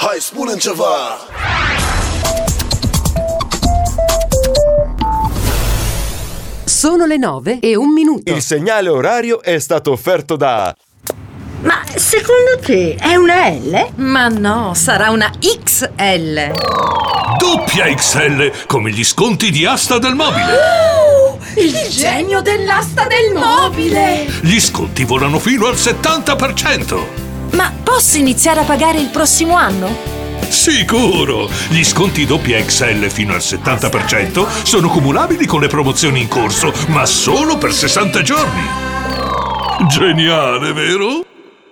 Hai spunem ceva! Sono le 9:01. Il segnale orario è stato offerto da... Ma secondo te è una L? Ma no, sarà una XL. Doppia XL, come gli sconti di Asta del Mobile. Il genio dell'asta del mobile! Gli sconti volano fino al 70%. Ma posso iniziare a pagare il prossimo anno? Sicuro! Gli sconti doppia XL fino al 70% sono cumulabili con le promozioni in corso, ma solo per 60 giorni. Geniale, vero?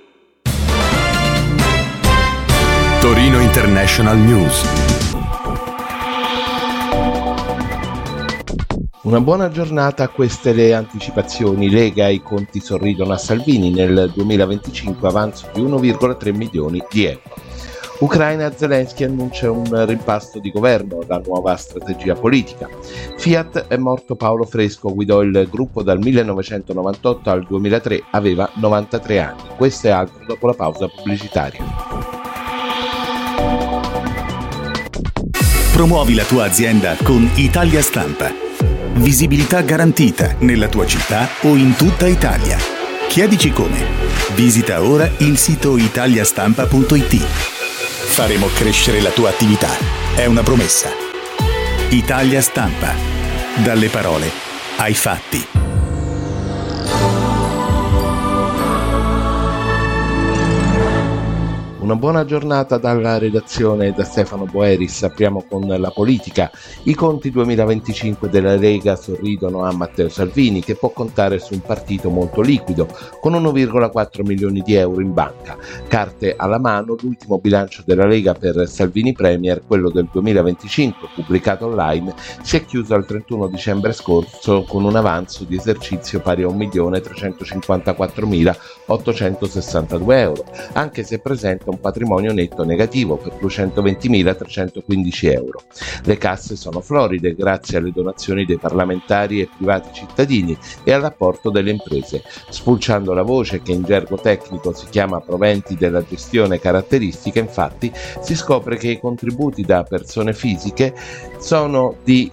Torino International News. Una buona giornata, queste le anticipazioni. Lega, i conti sorridono a Salvini, nel 2025 avanzo di 1,3 milioni di euro. Ucraina, Zelensky annuncia un rimpasto di governo, la nuova strategia politica. Fiat, è morto Paolo Fresco, guidò il gruppo dal 1998 al 2003, aveva 93 anni. Questo e altro dopo la pausa pubblicitaria. Promuovi la tua azienda con Italia Stampa. Visibilità garantita nella tua città o in tutta Italia. Chiedici come. Visita ora il sito italiastampa.it. Faremo crescere la tua attività. È una promessa. Italia Stampa. Dalle parole ai fatti. Una buona giornata dalla redazione da Stefano Boeris. Apriamo con la politica. I conti 2025 della Lega sorridono a Matteo Salvini, che può contare su un partito molto liquido, con 1,4 milioni di euro in banca. Carte alla mano, l'ultimo bilancio della Lega per Salvini Premier, quello del 2025, pubblicato online, si è chiuso al 31 dicembre scorso con un avanzo di esercizio pari a 1.354.862 euro, anche se presenta un patrimonio netto negativo per 220.315 euro. Le casse sono floride grazie alle donazioni dei parlamentari e privati cittadini e all'apporto delle imprese. Spulciando la voce, che in gergo tecnico si chiama proventi della gestione caratteristica, infatti si scopre che i contributi da persone fisiche sono di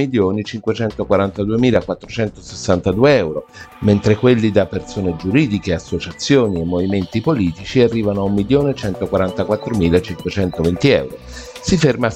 3.542.462 euro, mentre quelli da persone giuridiche, associazioni e movimenti politici arrivano a 1.144.520 euro. Si ferma a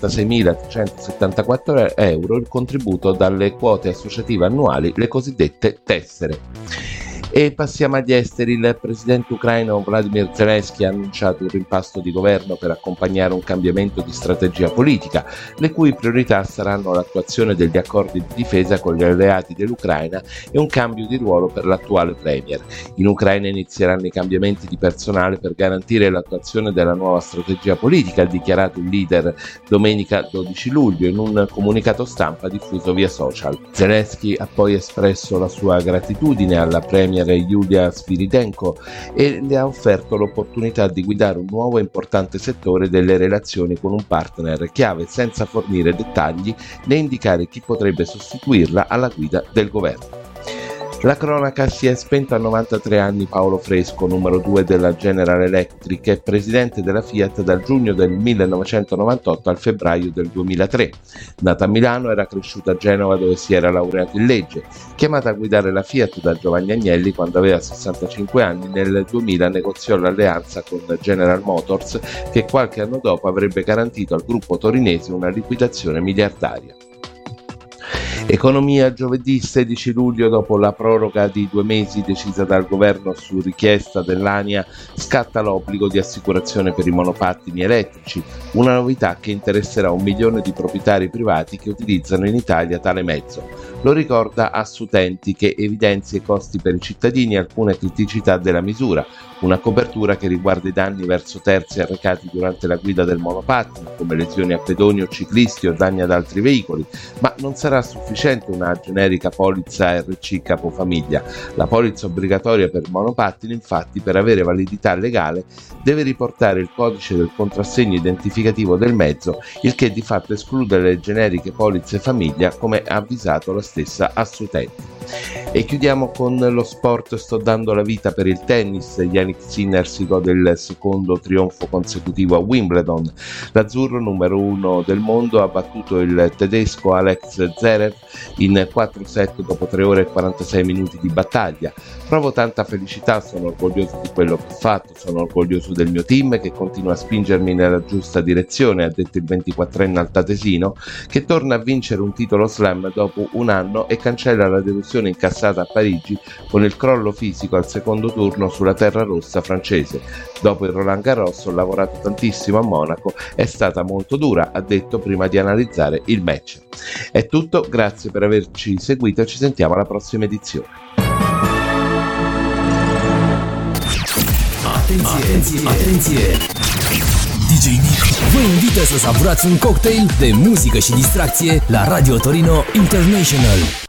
76.374 euro il contributo dalle quote associative annuali, le cosiddette tessere. E passiamo agli esteri. Il presidente ucraino Vladimir Zelensky ha annunciato un rimpasto di governo per accompagnare un cambiamento di strategia politica, le cui priorità saranno l'attuazione degli accordi di difesa con gli alleati dell'Ucraina e un cambio di ruolo per l'attuale premier. In Ucraina inizieranno i cambiamenti di personale per garantire l'attuazione della nuova strategia politica, ha dichiarato il leader domenica 12 luglio in un comunicato stampa diffuso via social. Zelensky ha poi espresso la sua gratitudine alla premier Yulia Sviridenko e le ha offerto l'opportunità di guidare un nuovo e importante settore delle relazioni con un partner chiave, senza fornire dettagli né indicare chi potrebbe sostituirla alla guida del governo. La cronaca: si è spento a 93 anni Paolo Fresco, numero 2 della General Electric e presidente della Fiat dal giugno del 1998 al febbraio del 2003. Nata a Milano, era cresciuta a Genova dove si era laureato in legge. Chiamata a guidare la Fiat da Giovanni Agnelli quando aveva 65 anni, nel 2000 negoziò l'alleanza con General Motors, che qualche anno dopo avrebbe garantito al gruppo torinese una liquidazione miliardaria. Economia: giovedì 16 luglio, dopo la proroga di 2 mesi decisa dal governo su richiesta dell'ANIA, scatta l'obbligo di assicurazione per i monopattini elettrici, una novità che interesserà 1 milione di proprietari privati che utilizzano in Italia tale mezzo. Lo ricorda Assutenti, che evidenzia i costi per i cittadini e alcune criticità della misura, una copertura che riguarda i danni verso terzi arrecati durante la guida del monopattino, come lesioni a pedoni o ciclisti o danni ad altri veicoli, ma non sarà sufficiente una generica polizza RC capofamiglia. La polizza obbligatoria per monopattini, infatti, per avere validità legale, deve riportare il codice del contrassegno identificativo del mezzo, il che di fatto esclude le generiche polizze famiglia, come ha avvisato la stessa Assutenti. E chiudiamo con lo sport. Sto dando la vita per il tennis. Jannik Sinner si gode il secondo trionfo consecutivo a Wimbledon. L'azzurro, numero 1 del mondo, ha battuto il tedesco Alex Zverev in 4 set dopo 3 ore e 46 minuti di battaglia. Provo tanta felicità, sono orgoglioso di quello che ho fatto, sono orgoglioso del mio team che continua a spingermi nella giusta direzione, ha detto il 24enne altatesino, che torna a vincere un titolo slam dopo un anno e cancella la delusione incassata a Parigi con il crollo fisico al secondo turno sulla terra rossa francese. Dopo il Roland Garros ho lavorato tantissimo a Monaco, è stata molto dura, ha detto prima di analizzare il match. È tutto, grazie per averci seguito e ci sentiamo alla prossima edizione. Atenție! DJ Nick vă invită să savurați un cocktail de muzică și distracție la Radio Torino International.